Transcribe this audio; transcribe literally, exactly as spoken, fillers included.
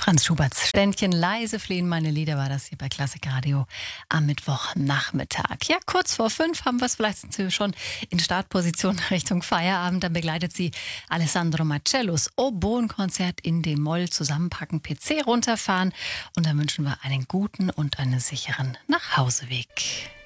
Franz Schuberts Ständchen leise fliehen meine Lieder war das hier bei Klassik Radio am Mittwochnachmittag. Ja, kurz vor fünf haben wir es vielleicht sind Sie schon in Startposition Richtung Feierabend. Dann begleitet Sie Alessandro Marcellos Oboen-Konzert in D-Moll. Zusammenpacken, P C runterfahren und dann wünschen wir einen guten und einen sicheren Nachhauseweg.